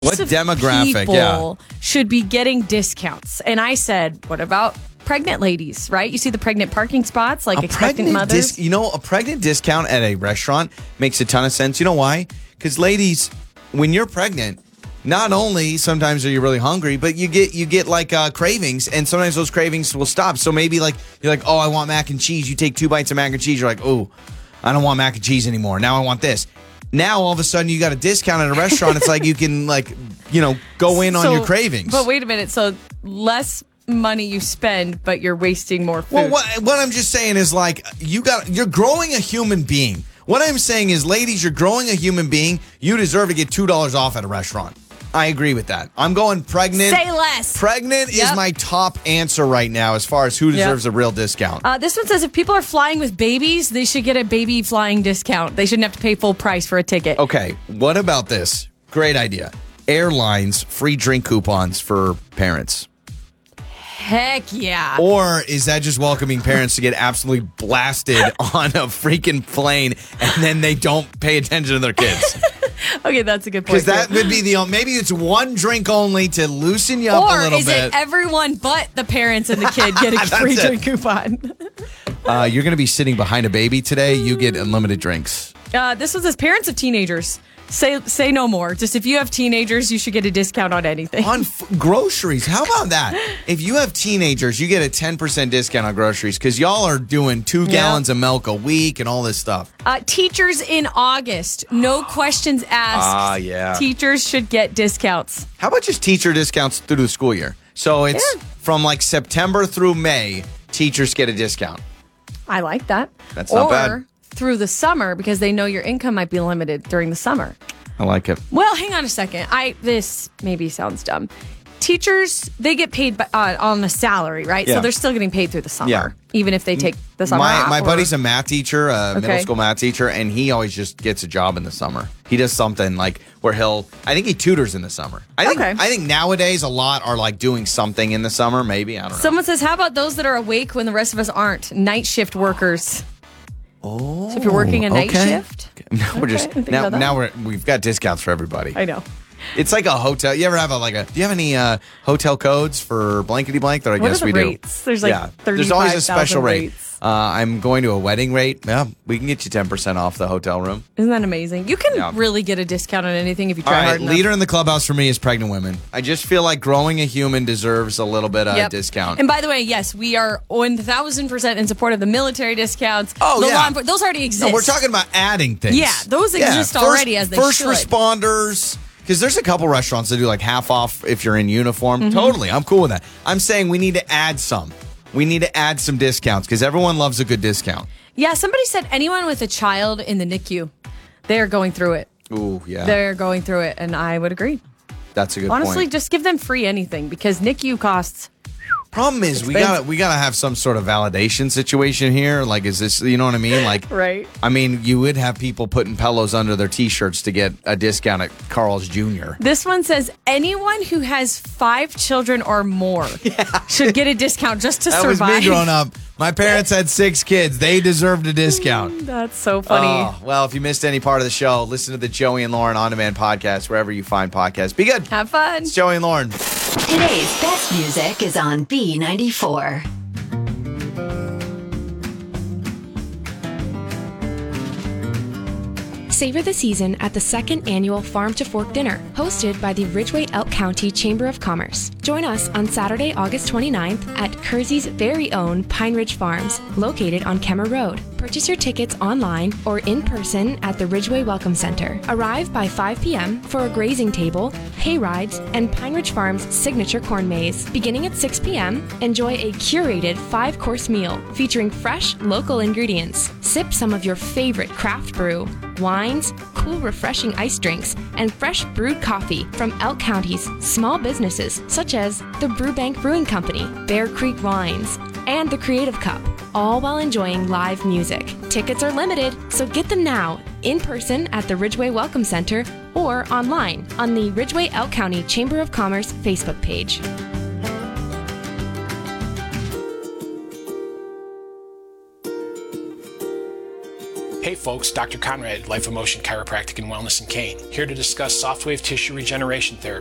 What demographic? People should be getting discounts. And I said, what about pregnant ladies, right? You see the pregnant parking spots, like expectant mothers. A pregnant discount at a restaurant makes a ton of sense. You know why? Because ladies, when you're pregnant, not only sometimes are you really hungry, but you get like cravings, and sometimes those cravings will stop. So maybe like you're like, oh, I want mac and cheese. You take 2 bites of mac and cheese. You're like, oh, I don't want mac and cheese anymore. Now I want this. Now, all of a sudden, you got a discount at a restaurant. It's like you can, go in on your cravings. But wait a minute. So less money you spend, but you're wasting more food. Well, what I'm just saying is, like, you're growing a human being. What I'm saying is, ladies, you're growing a human being. You deserve to get $2 off at a restaurant. I agree with that. I'm going pregnant. Say less. Pregnant is my top answer right now as far as who deserves a real discount. This one says if people are flying with babies, they should get a baby flying discount. They shouldn't have to pay full price for a ticket. Okay, what about this? Great idea. Airlines, free drink coupons for parents. Heck yeah. Or is that just welcoming parents to get absolutely blasted on a freaking plane and then they don't pay attention to their kids? Okay, that's a good point. Because that would be maybe it's one drink only to loosen you up a little bit. Or is it everyone but the parents and the kid get a free drink coupon? You're going to be sitting behind a baby today. You get unlimited drinks. This was as parents of teenagers. Say no more. Just if you have teenagers, you should get a discount on anything. On groceries. How about that? If you have teenagers, you get a 10% discount on groceries because y'all are doing 2 gallons of milk a week and all this stuff. Teachers in August. No questions asked. Yeah. Teachers should get discounts. How about just teacher discounts through the school year? So it's from like September through May, teachers get a discount. I like that. That's not bad. Through the summer because they know your income might be limited during the summer. I like it. Well, hang on a second. This maybe sounds dumb. Teachers, they get paid on a salary, right? Yeah. So they're still getting paid through the summer, even if they take the summer off. My buddy's a math teacher, middle school math teacher, and he always just gets a job in the summer. He does something like where I think he tutors in the summer. I think nowadays a lot are like doing something in the summer, maybe. I don't know. Someone says, how about those that are awake when the rest of us aren't? Night shift workers. Oh, so if you're working a night shift, we've got discounts for everybody. I know. It's like a hotel. You ever have do you have any hotel codes for blankety blank? That I guess we rates? do. There's like 35,000 there's always a special rate. rates. I'm going to a wedding rate. Yeah, we can get you 10% off the hotel room. Isn't that amazing? You can really get a discount on anything if you try hard enough. Leader in the clubhouse for me is pregnant women. I just feel like growing a human deserves a little bit of discount. And by the way, yes, we are 1,000% in support of the military discounts. Those already exist. No, we're talking about adding things. Yeah, those exist already as they should. First responders. Because there's a couple restaurants that do like half off if you're in uniform. Totally. I'm cool with that. I'm saying we need to add some. We need to add some discounts because everyone loves a good discount. Yeah, somebody said anyone with a child in the NICU, they're going through it. Ooh, yeah. They're going through it, and I would agree. That's a good point. Honestly, just give them free anything because NICU costs. Problem is, we gotta have some sort of validation situation here. Like, is this, you know what I mean? Like, right. I mean, you would have people putting pillows under their T-shirts to get a discount at Carl's Jr. This one says anyone who has 5 children or more should get a discount just to survive. That was me growing up. My parents had 6 kids. They deserved a discount. That's so funny. Oh, well, if you missed any part of the show, listen to the Joey and Lauren On Demand podcast, wherever you find podcasts. Be good. Have fun. It's Joey and Lauren. Today's best music is on B94. Savor the season at the 2nd annual Farm to Fork Dinner, hosted by the Ridgway-Elk County Chamber of Commerce. Join us on Saturday, August 29th at Kersey's very own Pine Ridge Farms, located on Kemmer Road. Purchase your tickets online or in person at the Ridgway Welcome Center. Arrive by 5 p.m. for a grazing table, hay rides, and Pine Ridge Farms' signature corn maze. Beginning at 6 p.m., enjoy a curated 5-course meal featuring fresh, local ingredients. Sip some of your favorite craft brew, wines, cool, refreshing ice drinks, and fresh brewed coffee from Elk County's small businesses such as the Brewbank Brewing Company, Bear Creek Wines, and the Creative Cup, all while enjoying live music. Tickets are limited, so get them now, in person at the Ridgway Welcome Center or online on the Ridgway Elk County Chamber of Commerce Facebook page. Hey, Hey folks, Dr. Conrad, Life Emotion Chiropractic and Wellness in Kane, here to discuss Softwave Tissue Regeneration Therapy.